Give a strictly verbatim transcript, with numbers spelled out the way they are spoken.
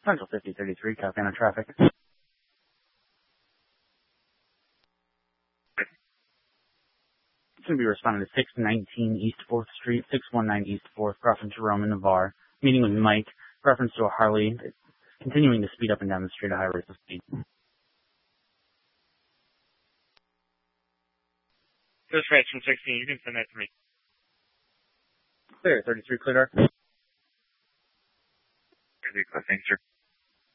Central fifty thirty-three, copy on traffic. It's going to be responding to six nineteen East fourth Street, six one nine East fourth, reference to Jerome and Navarre. Meeting with Mike, reference to a Harley. It's continuing to speed up and down the street at high rates of speed. Dispatch from sixteen, you can send that to me. Clear, thirty-three, clear dark. Thanks, sir.